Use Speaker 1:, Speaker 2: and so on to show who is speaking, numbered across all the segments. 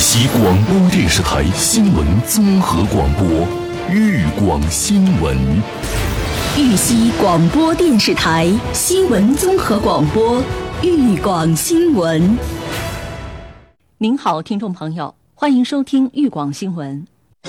Speaker 1: 西广播电视台新闻综合广播，豫广新闻。
Speaker 2: 豫西广播电视台新闻综合广播，豫广新闻。
Speaker 3: 您好，听众朋友，欢迎收听豫广新闻。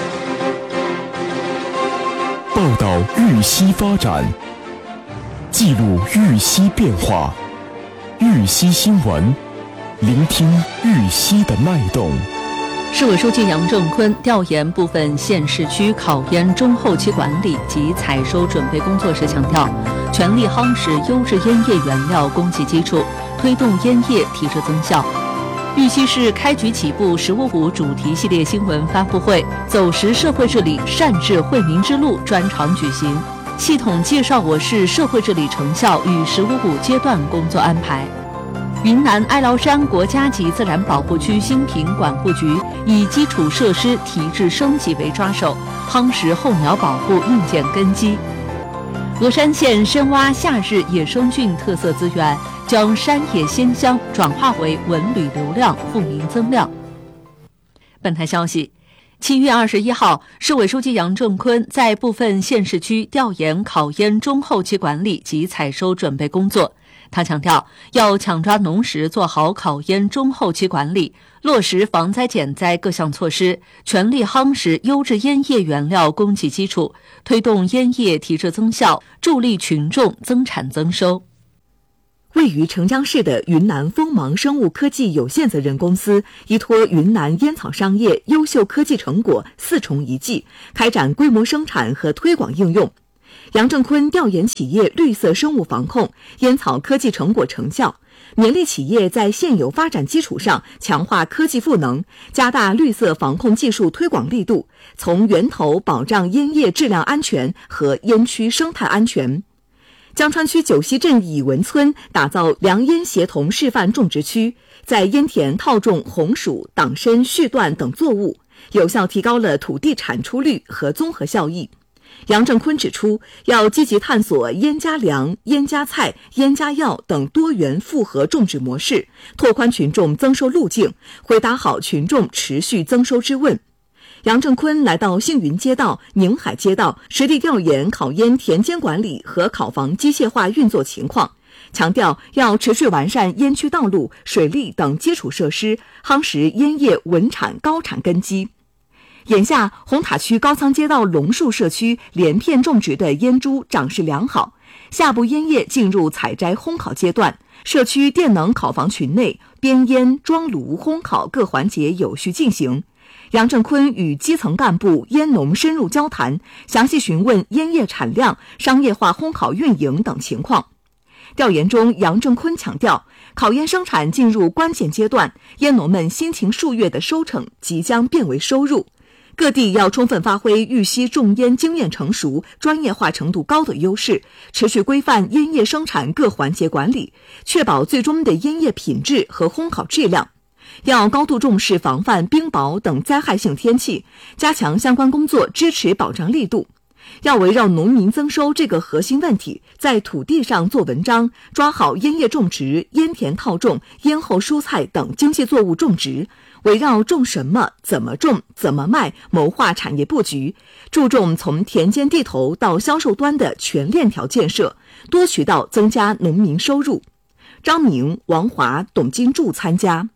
Speaker 1: 报道豫西发展，记录豫西变化，豫西新闻，聆听豫西的脉动。
Speaker 3: 市委书记杨正坤调研部分县市区考烟中后期管理及采收准备工作时强调，全力夯实优质烟叶原料供给基础，推动烟叶提质增效。豫西市开局起步“1055”主题系列新闻发布会走实社会治理善治惠民之路专场举行，系统介绍我市社会治理成效与“1055”阶段工作安排。云南哀牢山国家级自然保护区新品管护局以基础设施提质升级为抓手，夯实候鸟保护硬件根基。峨山县深挖夏日野生菌特色资源，将山野鲜香转化为文旅流量，富民增量。本台消息，7月21号，市委书记杨正坤在部分县市区调研考烟中后期管理及采收准备工作。他强调，要抢抓农时做好考烟中后期管理，落实防灾减灾各项措施，全力夯实优质烟叶原料供给基础，推动烟叶提质增效，助力群众增产增收。
Speaker 4: 位于澄江市的云南锋芒生物科技有限责任公司依托云南烟草商业优秀科技成果4重一技，开展规模生产和推广应用。杨正坤调研企业绿色生物防控、烟草科技成果成效，勉励企业在现有发展基础上强化科技赋能，加大绿色防控技术推广力度，从源头保障烟叶质量安全和烟区生态安全。江川区九溪镇乙文村打造良烟协同示范种植区，在烟田套种红薯、党参、续段等作物，有效提高了土地产出率和综合效益。杨正坤指出，要积极探索烟加粮、烟加菜、烟加药等多元复合种植模式，拓宽群众增收路径，回答好群众持续增收之问。杨正坤来到杏云街道、宁海街道，实地调研考烟田间管理和考房机械化运作情况，强调要持续完善烟区道路、水利等基础设施，夯实烟叶稳产高产根基。眼下，红塔区高仓街道龙树社区连片种植的烟株长势良好，下部烟叶进入采摘烘烤阶段，社区电能烤房群内编烟、装炉、烘烤各环节有序进行。杨正坤与基层干部、烟农深入交谈，详细询问烟叶产量、商业化烘烤运营等情况。调研中，杨正坤强调，考烟生产进入关键阶段，烟农们辛勤数月的收成即将变为收入。各地要充分发挥豫西种烟经验成熟、专业化程度高的优势，持续规范烟叶生产各环节管理，确保最终的烟叶品质和烘烤质量。要高度重视防范冰雹等灾害性天气，加强相关工作支持保障力度。要围绕农民增收这个核心问题，在土地上做文章，抓好烟叶种植、烟田套种、烟后蔬菜等经济作物种植，围绕种什么、怎么种、怎么卖，谋划产业布局，注重从田间地头到销售端的全链条建设，多渠道增加农民收入。张明、王华、董金柱参加。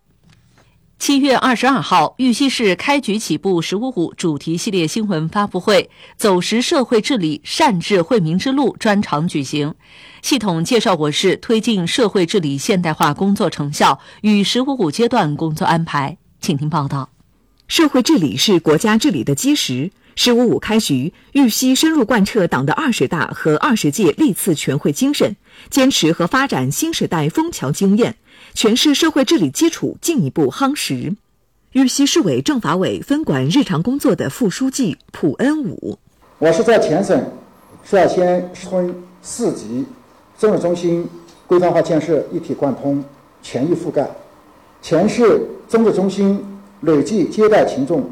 Speaker 3: 7月22号，豫西市开局起步“1055”主题系列新闻发布会走实社会治理善治惠民之路专场举行，系统介绍我市推进社会治理现代化工作成效与“1055”阶段工作安排。请听报道。
Speaker 4: 社会治理是国家治理的基石。“1055”开局，豫西深入贯彻党的20大和20届历次全会精神，坚持和发展新时代枫桥经验，诠释社会治理基础进一步夯实。豫西市委政法委分管日常工作的副书记蒲恩武，
Speaker 5: 我是在全省率先村4级增值中心规范化建设一体贯通，全域覆盖，全市增值中心累计接待群众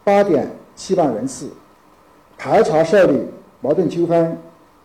Speaker 5: 8.7万人次，排查受理矛盾纠纷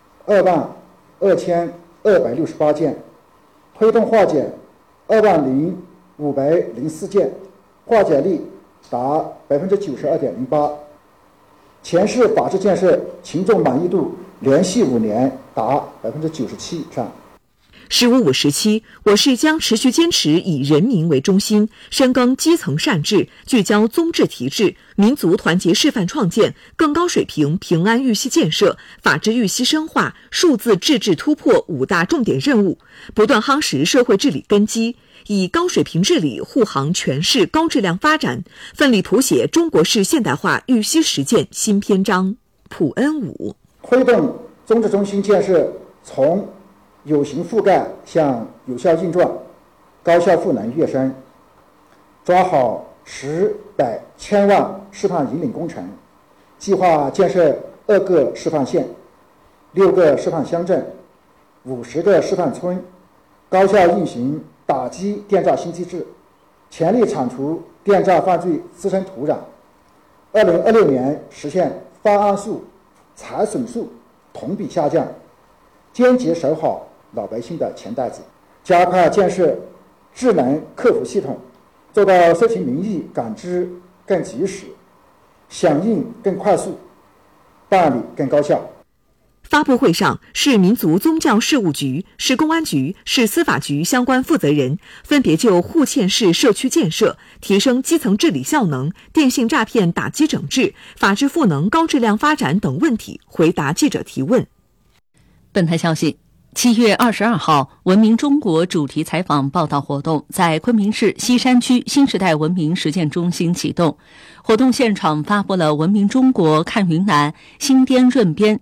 Speaker 5: 22268件，推动化解20504件，化解率达 92.08%， 全市法治建设群众满意度连续5年达97%以上。
Speaker 4: “15+5”时期，我市将持续坚持以人民为中心，深耕基层善治，聚焦宗治提质，民族团结示范创建，更高水平平安玉溪建设、法治玉溪深化、数字治治突破5大重点任务，不断夯实社会治理根基，以高水平治理护航全市高质量发展，奋力谱写中国式现代化玉溪实践新篇章。朴恩武
Speaker 5: 推动宗治中心建设从有形覆盖向有效运转、高效赋能跃升，抓好10、100、千万示范引领工程，计划建设2个示范县、6个示范乡镇、50个示范村，高效运行打击电诈新机制，全力铲除电诈犯罪滋生土壤。2026年实现发案数、财损数同比下降，坚决守好老百姓的钱袋子，加快建设智能客服系统，做到收集民意感知更及时，响应更快速，办理更高效。
Speaker 4: 发布会上，市民族宗教事务局、市公安局、市司法局相关负责人分别就户县市社区建设、提升基层治理效能、电信诈骗打击整治、法治赋能高质量发展等问题回答记者提问。
Speaker 3: 本台消息，7月22号，文明中国主题采访报道活动在昆明市西山区新时代文明实践中心启动。活动现场发布了文明中国看云南、新滇润边